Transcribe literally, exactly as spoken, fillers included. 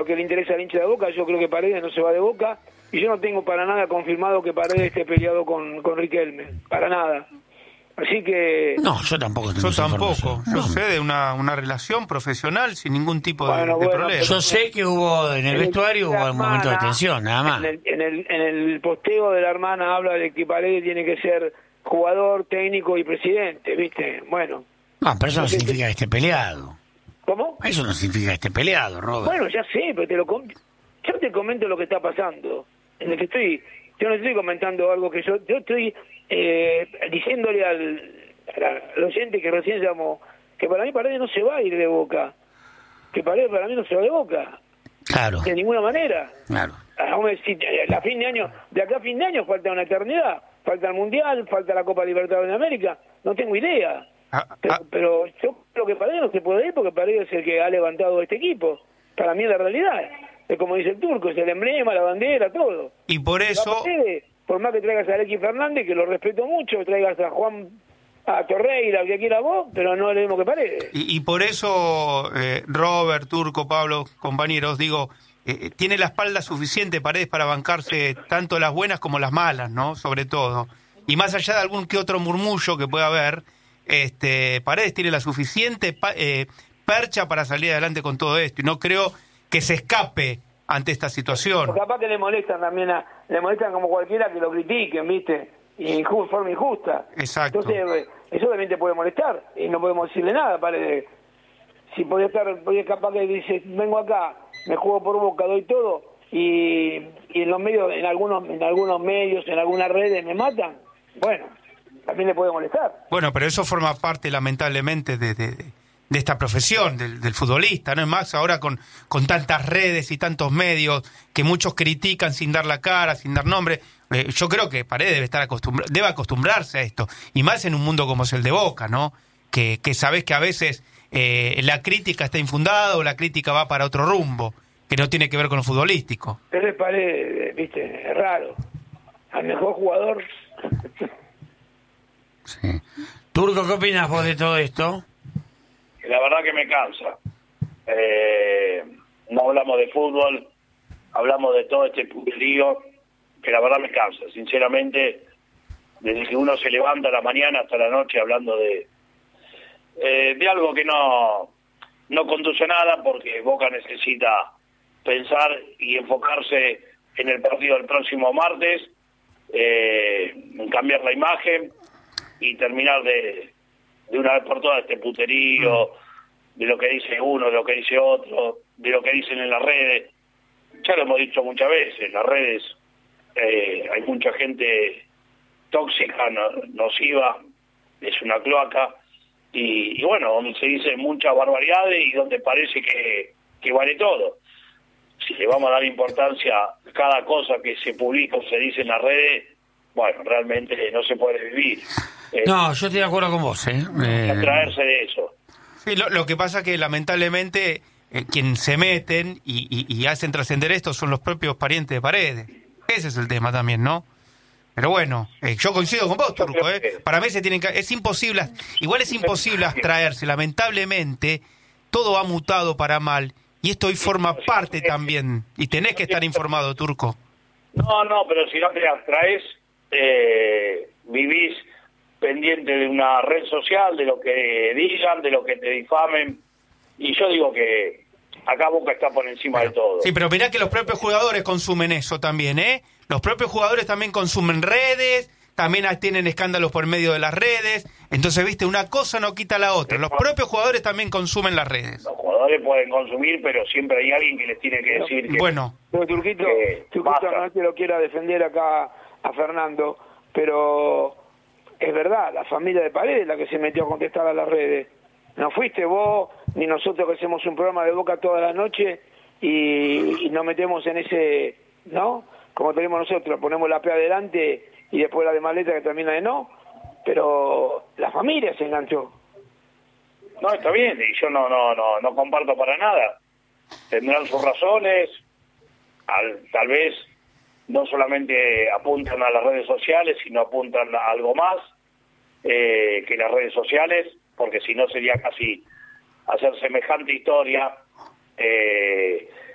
que le interesa al hincha de Boca. Yo creo que Paredes no se va de Boca, y yo no tengo para nada confirmado que Paredes esté peleado con, con Riquelme, para nada. Así que... No, yo tampoco tengo Yo esa tampoco. información. Yo No. sé de una, una relación profesional sin ningún tipo de, Bueno, de bueno, problema. Yo sé que hubo en el En vestuario la hubo un momento de hermana, tensión, nada más. En el, en, el, en el posteo de la hermana habla de que Paredes tiene que ser jugador, técnico y presidente, ¿viste? Bueno. No, pero eso no Entonces, significa que esté peleado. ¿Cómo? Eso no significa que esté peleado, Robert. Bueno, ya sé, pero te lo com- yo te comento lo que está pasando. En el que estoy, yo no estoy comentando algo que yo, yo estoy eh, diciéndole al, al oyente que recién llamó que para mí Paredes no se va a ir de Boca, que Paredes para mí no se va de Boca, Claro, de ninguna manera. claro. Ah, vamos a decir, eh, a fin de año, de acá a fin de año falta una eternidad, falta el Mundial, falta la Copa Libertadores de América, no tengo idea. Ah, Pero, ah, pero yo creo que Paredes no se puede ir porque Paredes es el que ha levantado este equipo. Para mí es la realidad. Es como dice el turco, es el emblema, la bandera, todo. y por Va eso... Paredes, por más que traigas a Alexis Fernández, que lo respeto mucho, traigas a Juan, a Torreira, al que quiera vos, pero no le mismo que Paredes. Y, y por eso, eh, Robert, Turco, Pablo, compañeros, digo, eh, tiene la espalda suficiente Paredes para bancarse tanto las buenas como las malas, ¿no? Sobre todo. Y más allá de algún que otro murmullo que pueda haber, este, Paredes tiene la suficiente pa- eh, percha para salir adelante con todo esto. Y no creo que se escape ante esta situación. Porque capaz que le molestan también, a, le molestan como cualquiera que lo critiquen, ¿viste? Y de forma injusta. Exacto. Entonces, eso también te puede molestar. Y no podemos decirle nada, Paredes. Si podía estar, podía capaz que dice, vengo acá, me juego por Boca, doy todo, y, y en los medios, en algunos, en algunos medios, en algunas redes me matan, bueno, también le puede molestar. Bueno, pero eso forma parte, lamentablemente, de, de, de esta profesión, del, del futbolista, ¿no? Es más, ahora con, con tantas redes y tantos medios que muchos critican sin dar la cara, sin dar nombre, eh, yo creo que Paredes debe estar acostumbra- debe acostumbrarse a esto, y más en un mundo como es el de Boca, ¿no? Que, que sabés que a veces eh, la crítica está infundada o la crítica va para otro rumbo, que no tiene que ver con lo futbolístico. Pero es Paredes, viste, es raro. Al mejor jugador... Sí. Turco, ¿qué opinas vos de todo esto? La verdad que me cansa. Eh, no hablamos de fútbol, hablamos de todo este puterío, que la verdad me cansa. Sinceramente, desde que uno se levanta a la mañana hasta la noche hablando de eh, de algo que no, no conduce a nada, porque Boca necesita pensar y enfocarse en el partido del próximo martes, eh, en cambiar la imagen y terminar de, de una vez por todas este puterío, de lo que dice uno, de lo que dice otro, de lo que dicen en las redes. Ya lo hemos dicho muchas veces, en las redes eh, hay mucha gente tóxica, no, nociva, es una cloaca, y, y bueno, donde se dicen muchas barbaridades y donde parece que, que vale todo. Si le vamos a dar importancia a cada cosa que se publica o se dice en las redes, bueno, realmente no se puede vivir. Eh, No, yo estoy de acuerdo con vos, ¿eh? eh atraerse de eso. Sí, lo, lo que pasa es que lamentablemente eh, quien se meten y, y, y hacen trascender esto son los propios parientes de Paredes. Ese es el tema también, ¿no? Pero bueno, eh, yo coincido con vos, Turco, ¿eh? Para mí se tienen que... Es imposible, igual es imposible abstraerse. Lamentablemente, todo ha mutado para mal y esto hoy forma parte también. Y tenés que estar informado, Turco. No, no, pero si no te abstraes, eh, vivís pendiente de una red social, de lo que digan, de lo que te difamen, y yo digo que acá Boca está por encima Pero, de todo. Sí, pero mirá que los propios jugadores consumen eso también, ¿eh? Los propios jugadores también consumen redes, también tienen escándalos por medio de las redes, entonces, viste, una cosa no quita la otra. Los propios jugadores también consumen las redes. Los jugadores pueden consumir, pero siempre hay alguien que les tiene que decir que... Bueno, Pero Turquito, Eh, Turquito basta. no es que lo quiera defender acá a Fernando, pero es verdad, la familia de Paredes es la que se metió a contestar a las redes. No fuiste vos ni nosotros que hacemos un programa de Boca toda la noche y, y nos metemos en ese, ¿no? Como tenemos nosotros, ponemos la P adelante y después la de maleta que termina de no, pero la familia se enganchó. No, está bien, y yo no no no no comparto para nada. Tendrán sus razones, al, tal vez no solamente apuntan a las redes sociales, sino apuntan a algo más eh, que las redes sociales, porque si no sería casi hacer semejante historia eh,